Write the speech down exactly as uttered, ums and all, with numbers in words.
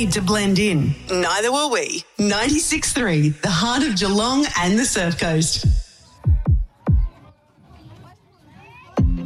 need to blend in. Neither were we. ninety-six point three, the heart of Geelong and the Surf Coast.